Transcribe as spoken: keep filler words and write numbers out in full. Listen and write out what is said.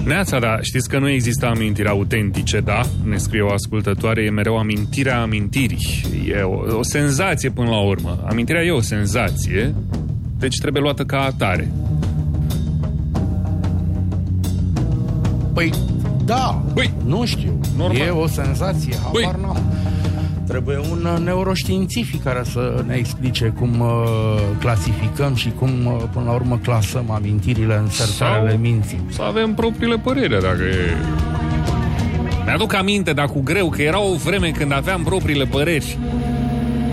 Neața, da, știți că nu există amintiri autentice, da? Ne scrie o ascultătoare, e mereu amintirea amintirii. E o, o senzație până la urmă. Amintirea e o senzație, deci trebuie luată ca atare. Păi, da, Băi, nu știu. normal. E o senzație, habar Băi. n-am. Trebuie un neuroștiințific care să ne explice cum uh, clasificăm și cum, uh, până la urmă, clasăm amintirile în sertarele minții. Să avem propriile păreri, dacă e... Mi-aduc aminte, dar cu greu, că era o vreme când aveam propriile păreri.